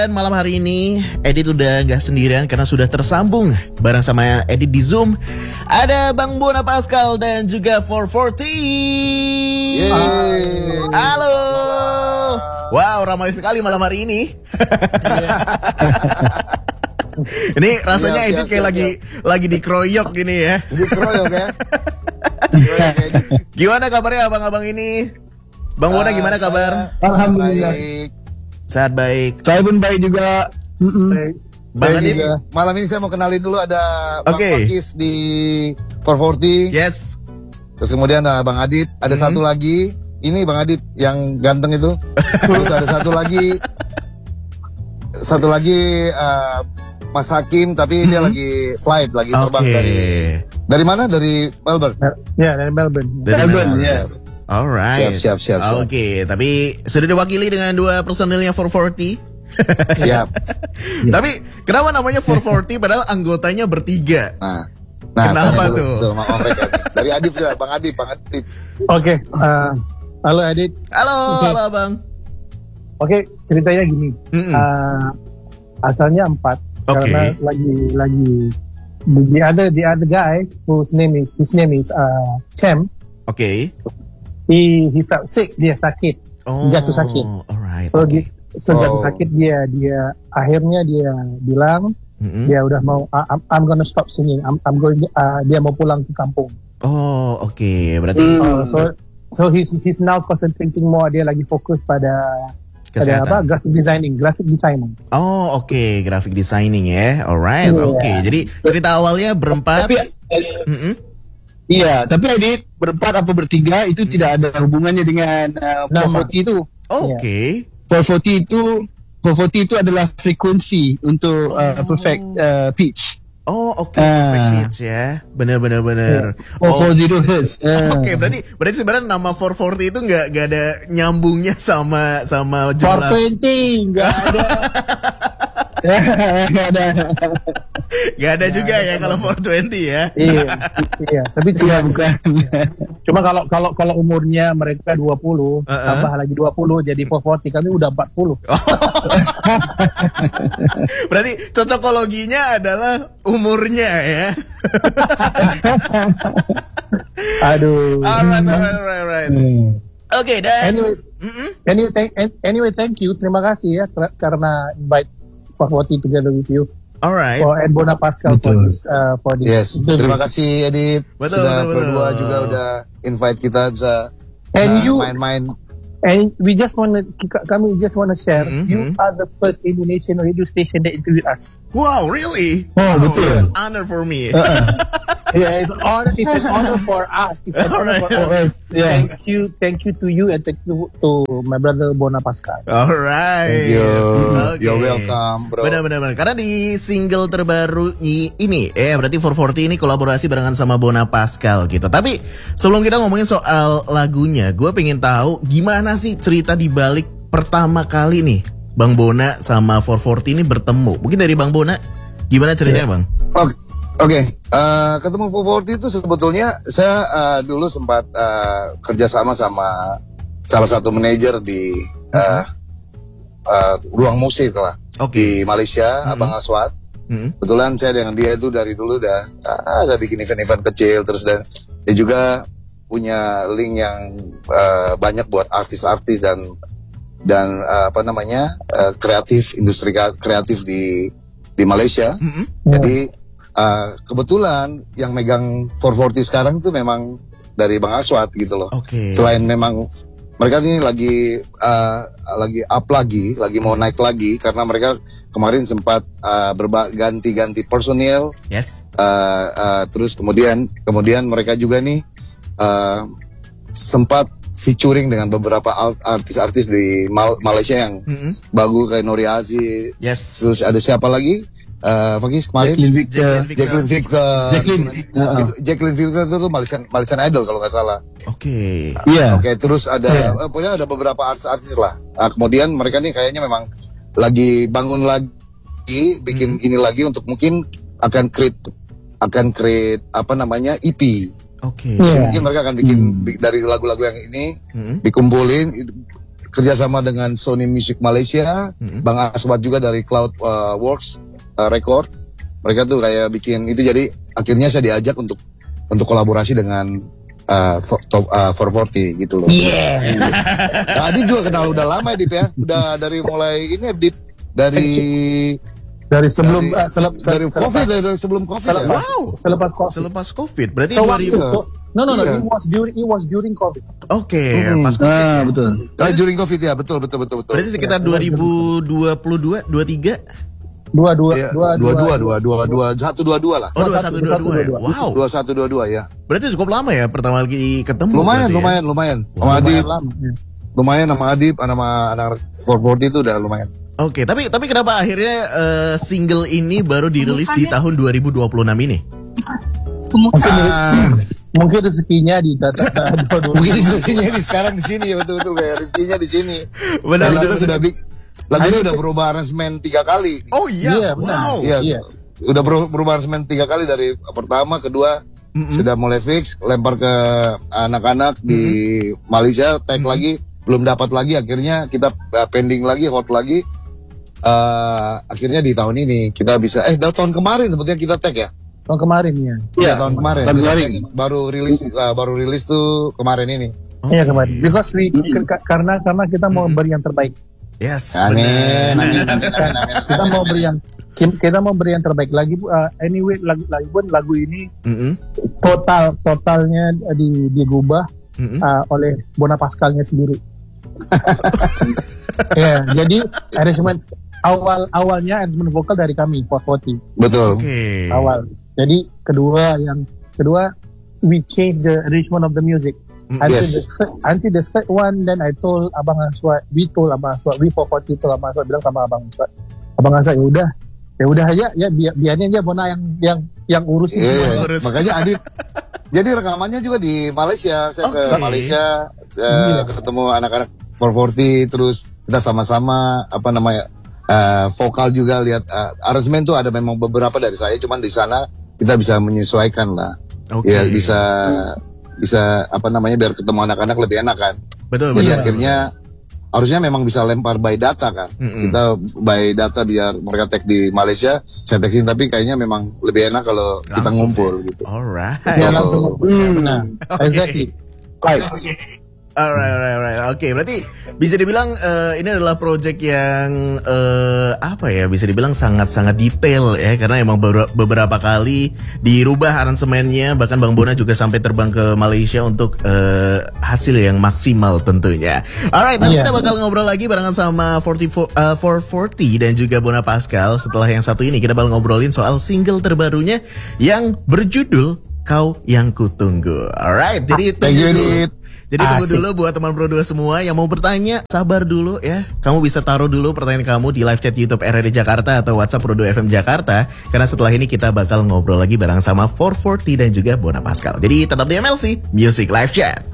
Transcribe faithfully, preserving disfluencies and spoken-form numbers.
Dan malam hari ini Edit udah gak sendirian karena sudah tersambung bareng sama Edit di Zoom. Ada Bang Bona Pascal dan juga four forty. Yeay. Halo. Wow, ramai sekali malam hari ini. Ini rasanya siap, Edit siap, kayak siap, lagi siap. lagi dikeroyok gini ya. Dikeroyok ya. Dikeroyok ya. Gimana kabarnya abang-abang ini? Bang Bona gimana kabar? Alhamdulillah. Baik. Sehat baik. Saya pun baik juga. Mm-mm. Bang Jadi Adit. malam ini saya mau kenalin dulu ada Bang Oke. Pakis di four forty. Yes. Terus kemudian ada Bang Adit, ada Hmm. satu lagi. Ini Bang Adit yang ganteng itu. Terus ada satu lagi satu lagi uh, Mas Hakim, tapi dia Hmm. lagi flight, lagi terbang Oke. dari dari mana? Dari Melbourne. Ya, dari Melbourne. Dari Melbourne, Melbourne, ya. Siap. Alright. Siap, siap, siap, siap. Oke, tapi sudah diwakili dengan dua personilnya four forty. Siap. Tapi kenapa namanya four forty padahal anggotanya bertiga? Nah, nah Kenapa tanya dulu, tuh? tuh, Mang Omrek ya. Dari Adip ya, Bang Adip, Bang Adip. Oke, uh, halo Adit. Halo, Oke. halo Bang. Oke, ceritanya gini. Mm-mm. Uh, asalnya empat. Oke. Karena lagi lagi the other the other guy whose name is his name is uh, Chem. Oke. He he felt sick, dia sakit. Oh, Jatuh sakit. Alright. So oke. di so jatuh Oh. sakit dia dia akhirnya dia bilang Mm-mm. dia udah mau uh, I'm, I'm gonna stop singing. I'm, I'm going uh, dia mau pulang ke kampung. Oh, oke. Berarti Uh, so so he's he's now concentrating more, dia lagi fokus pada pada kesehatan. apa graphic designing, graphic designing. Oh, oke. Graphic designing ya. Alright. Iya. Oke. Jadi cerita awalnya berempat. Tapi Mm-mm. iya, tapi Adit berempat apa bertiga itu tidak ada hubungannya dengan uh, Nama. four forty itu. Oh, oke. four forty itu four forty itu adalah frekuensi untuk uh, Oh. perfect uh, pitch. Oh, oke. Ah. Perfect pitch ya. Bener-bener bener. four forty hertz. Uh. Oke, berarti berarti sebenarnya nama four forty itu nggak nggak ada nyambungnya sama sama four jumlah. twenty enggak ada. Nggak ada. Nggak ada juga ya kalau four twenty ya. Iya, iya. Tapi Iya, cuma, bukan. cuma kalau kalau kalau umurnya mereka dua puluh, Uh-uh. tambah lagi dua puluh jadi four forty, kami udah empat puluh. Berarti cocokologinya adalah umurnya ya. Aduh. Alright, alright, alright, alright. Hmm. Oke, dan Anyway, Mm-mm. anyway, thank, anyway, thank you. Terima kasih ya ter- karena invite four forty together with you. Alright. For and Bona Pascal for Betul. this uh, for this. Yes, interview. terima kasih Edit. Betul, Sudah betul, berdua betul. juga udah invite kita bisa And uh, you main-main. and we just want to kami just want to share. Mhm. You are the first Indonesian radio station that interviewed us. Wow, really? Oh, betul. It's an honor for me. Yeah, it's an honor. It's an honor for us. It's an honor for Alright. us. Yeah. Thank you, thank you to you, and thanks to, to my brother Bona Pascal. Alright. Thank you. Oke. You're welcome, bro. Benar-benar. Karena di single terbaru i- ini, eh berarti four forty ini kolaborasi barengan sama Bona Pascal gitu. Tapi sebelum kita ngomongin soal lagunya, gue pengen tahu gimana sih cerita di balik pertama kali nih Bang Bona sama four forty ini bertemu. Mungkin dari Bang Bona, gimana ceritanya Bang? Oke, oke. Eh, ketemu four forty itu sebetulnya saya eh, dulu sempat eh, kerjasama sama salah satu manajer di eh, eh, ruang musik lah Oke. di Malaysia, Mhm. Abang Aswad. Hmm. Kebetulan saya dengan dia itu dari dulu udah ah, ada bikin event-event kecil terus dan dia juga punya link yang eh, banyak buat artis-artis dan dan eh, apa namanya eh, kreatif industri ka- kreatif di di Malaysia. Hmm. Jadi uh, kebetulan yang megang four forty sekarang itu memang dari Bang Aswad gitu loh. Oke. Selain memang mereka ini lagi uh, lagi up lagi, lagi mau naik lagi karena mereka kemarin sempat uh, berba- ganti-ganti personil, Yes. uh, uh, terus kemudian kemudian mereka juga nih uh, sempat featuring dengan beberapa al- artis-artis di Mal- Malaysia yang Hmm. bagus kayak Nori Aziz. Yes. Terus ada siapa lagi? Uh, Fakis kemarin. Jacqueline Victor. Jacqueline Victor. Jacqueline Victor. Jacqueline. Uh-uh. Itu, Jacqueline Victor itu tuh Malaysian, Malaysian Idol kalau nggak salah. Oke. Iya. Oke, terus ada, Iya. eh, pokoknya ada beberapa artis-artis lah. Nah, kemudian mereka nih kayaknya memang lagi bangun lagi, bikin ini lagi untuk mungkin akan create, akan create apa namanya E P. Oke. Iya. Mungkin mereka akan bikin Hmm. bi- dari lagu-lagu yang ini Hmm. dikumpulin. itu- kerjasama dengan Sony Music Malaysia, Mm-mm. Bang Aswad juga dari Cloud uh, Works uh, Record. Mereka tuh kayak bikin itu, jadi akhirnya saya diajak untuk untuk kolaborasi dengan uh, fo- top uh, four forty gitu loh. Yeah. Nah, Adib juga kenal udah lama ya Dip ya. Udah dari mulai ini ya Dip, dari Dari sebelum dari, uh, selep, dari selepas- Covid, dari sebelum Covid ya. selepas, Wow. selepas COVID. Selepas COVID, berarti So, dua ribu. so, no no no, Iya. it was during it was during COVID. Oke, Mm-mm. pas COVID. Ah, ya. betul. Ah, during Covid ya, betul betul betul betul. Berarti sekitar dua ribu dua puluh dua, dua puluh tiga. Dua dua Iya, dua dua dua dua dua dua satu dua dua lah. Oh, dua satu dua dua ya. Wow. Dua satu dua dua ya. Berarti cukup lama ya pertama kali ketemu. Lumayan berarti ya? lumayan lumayan. Sama lumayan Adib, lama. Ya. lumayan sama Adib, sama anak four forty itu udah lumayan. Oke, tapi tapi kenapa akhirnya eh, single ini baru dirilis di tahun dua ribu dua puluh enam ini? Mungkin Ah, mungkin rezekinya di data dua dua. mungkin rezekinya di sekarang di sini ya, betul betul kayak rezekinya di sini. Benar, Dan betul, kita betul. sudah bik lagunya udah berubah aransemen tiga kali. Oh iya, Iya, benar. wow. Iya, iya. udah beru- berubah aransemen tiga kali, dari pertama, kedua Mm-mm. sudah mulai fix, lempar ke anak-anak di Malaysia, tag lagi, belum dapat lagi, akhirnya kita uh, pending lagi, hot lagi. Uh, akhirnya di tahun ini kita bisa, eh dah tahun kemarin sebetulnya kita tag ya. Tahun kemarin ya. Iya, tahun kemarin. tahun Kita kemarin. tag, baru rilis uh, baru rilis tuh kemarin ini. Iya kemarin. Because we ke- ke- karena karena kita mau beri yang terbaik. Yes. Amin, benar. amin, amin, amin, amin. Kita mau beri yang kim- kita mau beri yang terbaik lagi. Uh, anyway, lagu lagu pun lagu ini Mm-mm. total totalnya di digubah Mm-mm. uh, oleh Bona Pascalnya sendiri. Ya, jadi arrangement awal awalnya arrangement vokal dari kami four forty Betul. Oke. awal. Jadi kedua yang kedua we change the arrangement of the music. Mm, Until yes. the third, until the third one, then I told Abang Aswad, we told Abang Aswad, we four forty told Abang Aswad, bilang sama Abang Aswad, Abang Aswad ya udah, ya udah aja, ya biar biarin aja Bona yang yang yang urusin Iya, semuanya. Urus. makanya Adib. Jadi rekamannya juga di Malaysia. Saya ke Oke. Malaysia, eh, Iya. ketemu anak-anak four forty, terus kita sama-sama apa namanya eh, vokal juga, lihat uh, aransemen tuh ada memang beberapa dari saya, cuman di sana kita bisa menyesuaikan lah. Oke. Ya bisa bisa apa namanya biar ketemu anak-anak lebih enak kan. Betul, Jadi betul. akhirnya harusnya memang bisa lempar by data kan. Mm-mm. Kita by data biar mereka tag di Malaysia, saya tagin, tapi kayaknya memang lebih enak kalau kita Langsung ngumpul gitu. Alright. Ya, langsung. Hmm. Nah, Oke. exactly. Right. Alright, alright, alright. Oke, berarti bisa dibilang eh, ini adalah project yang eh, apa ya? Bisa dibilang sangat-sangat detail ya, karena emang beber- beberapa kali dirubah aransemennya. Bahkan Bang Bona juga sampai terbang ke Malaysia untuk eh, hasil yang maksimal tentunya. Alright, nanti Iya. kita bakal ngobrol lagi barengan sama forty-four, eh, four forty dan juga Bona Pascal. Setelah yang satu ini kita bakal ngobrolin soal single terbarunya yang berjudul Kau Yang Kutunggu. Alright, jadi Thank you, tunggu dulu. Dit. Jadi tunggu Asik. dulu buat teman Pro dua semua yang mau bertanya, sabar dulu ya. Kamu bisa taruh dulu pertanyaan kamu di live chat YouTube R R D Jakarta atau WhatsApp Pro dua F M Jakarta. Karena setelah ini kita bakal ngobrol lagi bareng sama four forty dan juga Bona Pascal. Jadi tetap di M L C Music Live Chat.